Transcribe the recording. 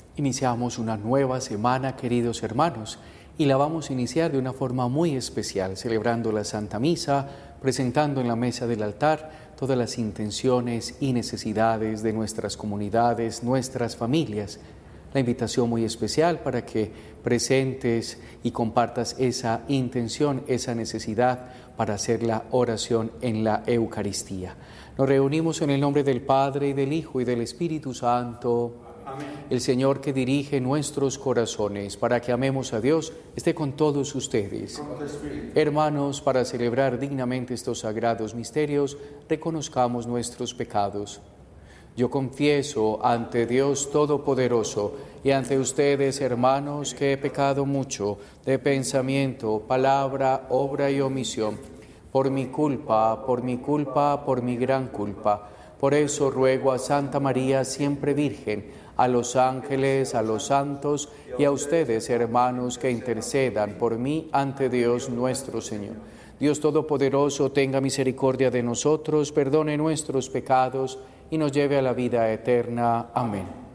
Iniciamos una nueva semana, queridos hermanos, y la vamos a iniciar de una forma muy especial, celebrando la Santa Misa, presentando en la mesa del altar todas las intenciones y necesidades de nuestras comunidades, nuestras familias. La invitación muy especial para que presentes y compartas esa intención, esa necesidad para hacer la oración en la Eucaristía. Nos reunimos en el nombre del Padre, y del Hijo, y del Espíritu Santo. Amén. El Señor que dirige nuestros corazones para que amemos a Dios esté con todos ustedes. Hermanos, para celebrar dignamente estos sagrados misterios, reconozcamos nuestros pecados. Yo confieso ante Dios Todopoderoso y ante ustedes, hermanos, que he pecado mucho de pensamiento, palabra, obra y omisión, por mi culpa, por mi gran culpa. Por eso ruego a Santa María, siempre Virgen, a los ángeles, a los santos y a ustedes, hermanos, que intercedan por mí ante Dios nuestro Señor. Dios Todopoderoso, tenga misericordia de nosotros, perdone nuestros pecados y nos lleve a la vida eterna. Amén.